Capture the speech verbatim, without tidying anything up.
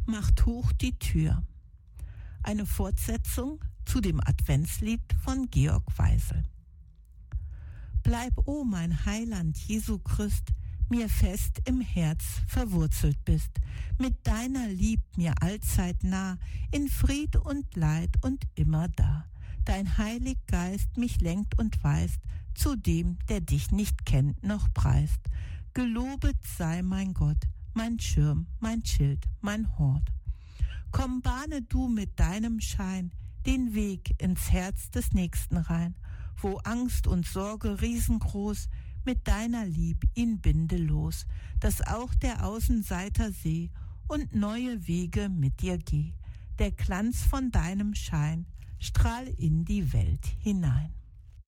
macht hoch die Tür. Eine Fortsetzung zu dem Adventslied von Georg Weisel. Bleib, o mein Heiland Jesu Christ, mir fest im Herz verwurzelt bist, mit deiner Lieb mir allzeit nah, in Fried und Leid und immer da. Dein Heilig Geist mich lenkt und weist zu dem, der dich nicht kennt noch preist. Gelobet sei mein Gott, mein Schirm, mein Schild, mein Hort. Komm, bahne du mit deinem Schein den Weg ins Herz des Nächsten rein, wo Angst und Sorge riesengroß, mit deiner Lieb ihn binde los, dass auch der Außenseiter seh und neue Wege mit dir geh. Der Glanz von deinem Schein strahl in die Welt hinein.